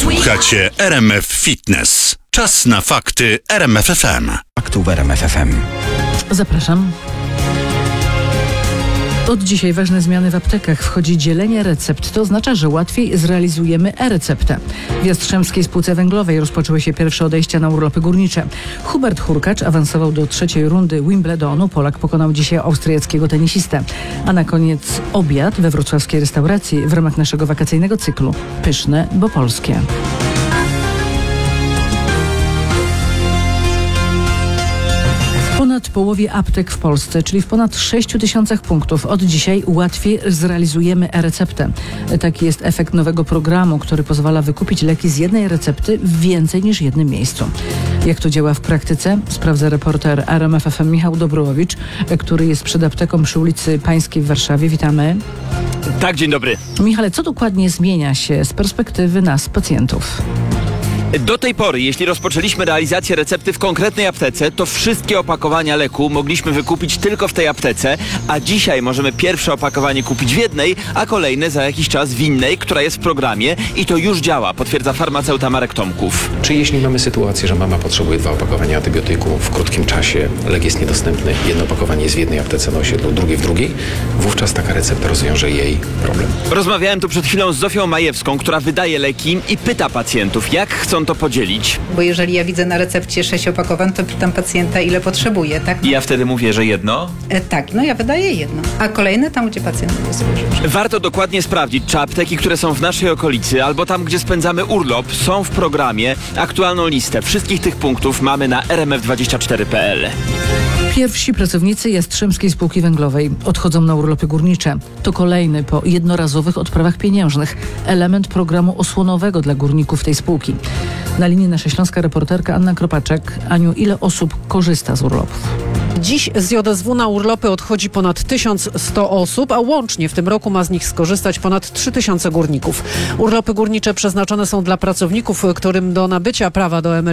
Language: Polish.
Słuchacie RMF Fitness. Czas na fakty RMF FM. Faktów w RMF FM. Zapraszam. Od dzisiaj ważne zmiany w aptekach. Wchodzi dzielenie recept. To oznacza, że łatwiej zrealizujemy e-receptę. W Jastrzębskiej Spółce Węglowej rozpoczęły się pierwsze odejścia na urlopy górnicze. Hubert Hurkacz awansował do trzeciej rundy Wimbledonu. Polak pokonał dzisiaj austriackiego tenisistę. A na koniec obiad we wrocławskiej restauracji w ramach naszego wakacyjnego cyklu. Pyszne, bo polskie. W ponad połowie aptek w Polsce, czyli w ponad 6 000 punktów, od dzisiaj łatwiej zrealizujemy e-receptę. Taki jest efekt nowego programu, który pozwala wykupić leki z jednej recepty w więcej niż jednym miejscu. Jak to działa w praktyce? Sprawdza reporter RMF FM Michał Dobrołowicz, który jest przed apteką przy ulicy Pańskiej w Warszawie. Witamy. Tak, dzień dobry. Michale, co dokładnie zmienia się z perspektywy nas, pacjentów? Do tej pory, jeśli rozpoczęliśmy realizację recepty w konkretnej aptece, to wszystkie opakowania leku mogliśmy wykupić tylko w tej aptece, a dzisiaj możemy pierwsze opakowanie kupić w jednej, a kolejne za jakiś czas w innej, która jest w programie i to już działa, potwierdza farmaceuta Marek Tomków. Czy jeśli mamy sytuację, że mama potrzebuje 2 opakowania antybiotyku w krótkim czasie, lek jest niedostępny, jedno opakowanie jest w jednej aptece na osiedlu, drugie w drugiej, wówczas taka recepta rozwiąże jej problem. Rozmawiałem tu przed chwilą z Zofią Majewską, która wydaje leki i pyta pacjentów, jak chcą to podzielić. Bo jeżeli ja widzę na recepcie 6 opakowań, to pytam pacjenta, ile potrzebuje, tak? I ja wtedy mówię, że jedno. Tak, ja wydaję jedno, a kolejne tam, gdzie pacjent sobie życzy. Warto dokładnie sprawdzić, czy apteki, które są w naszej okolicy albo tam, gdzie spędzamy urlop, są w programie. Aktualną listę wszystkich tych punktów mamy na rmf24.pl. Pierwsi pracownicy Jastrzębskiej Spółki Węglowej odchodzą na urlopy górnicze. To kolejny po jednorazowych odprawach pieniężnych element programu osłonowego dla górników tej spółki. Na linii nasza śląska reporterka Anna Kropaczek. Aniu, ile osób korzysta z urlopów? Dziś z JSW na urlopy odchodzi ponad 1100 osób, a łącznie w tym roku ma z nich skorzystać ponad 3000 górników. Urlopy górnicze przeznaczone są dla pracowników, którym do nabycia prawa do emerytury